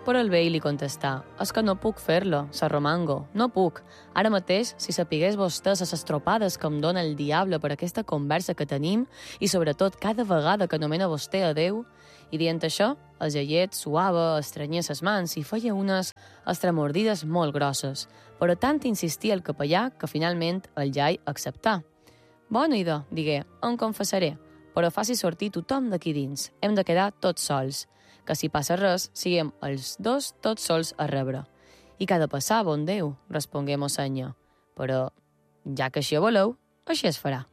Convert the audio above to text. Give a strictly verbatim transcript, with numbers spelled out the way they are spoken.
Però el vell li contestà: «És que no puc fer-lo, Sarromango, no puc. Ara mateix, si sapigués vostè les estropades que em dona el diable per aquesta conversa que tenim, i sobretot cada vegada que anomena vostè a Déu». I dient això, el jaillet suava, estrenyia ses mans i feia unes estremordides molt grosses, però tant insistia el capellà que finalment el jai acceptà. «Bona idea», digué, «em confessaré, però faci sortir tothom d'aquí dins. Hem de quedar tots sols. Que si passa res, siguem els dos tots sols a rebre». «I què ha de passar, bon Déu?», respongué mossenya. «Però, ja que així voleu, així es farà».